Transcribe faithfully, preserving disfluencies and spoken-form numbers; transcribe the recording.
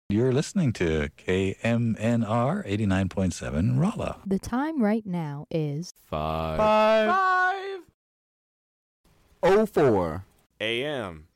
You're listening to K M N R eighty-nine point seven Rolla. The time right now is Five. Five. Five. Oh four. A M.